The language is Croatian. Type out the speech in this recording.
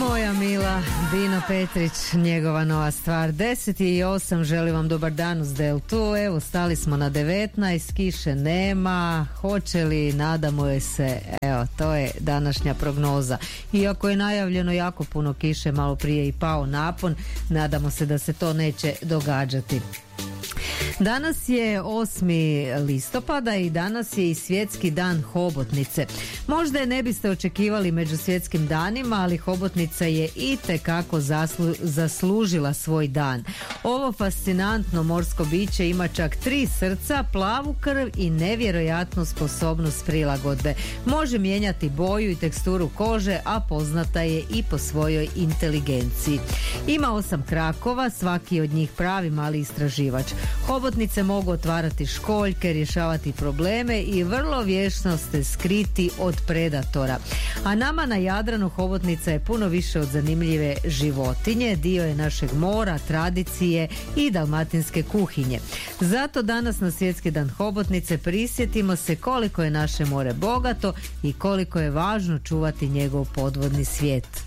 Moja mila Dino Petrić, njegova nova stvar. 10:08, želim vam dobar dan uz Deltu. Evo, stali smo na 19, kiše nema. Hoće li, nadamo je se. Evo, to je današnja prognoza. Iako je najavljeno jako puno kiše, malo prije i pao napon, nadamo se da se to neće događati. Danas je 8. listopada i danas je i svjetski dan hobotnice. Možda je ne biste očekivali među svjetskim danima, ali hobotnica je itekako zaslužila svoj dan. Ovo fascinantno morsko biće ima čak 3 srca, plavu krv i nevjerojatnu sposobnost prilagodbe. Može mijenjati boju i teksturu kože, a poznata je i po svojoj inteligenciji. Ima 8 krakova, svaki od njih pravi mali istraživač. Hobotnice mogu otvarati školjke, rješavati probleme i vrlo vješto se skriti od predatora. A nama na Jadranu hobotnica je puno više od zanimljive životinje, dio je našeg mora, tradicije i dalmatinske kuhinje. Zato danas na Svjetski dan hobotnice prisjetimo se koliko je naše more bogato i koliko je važno čuvati njegov podvodni svijet.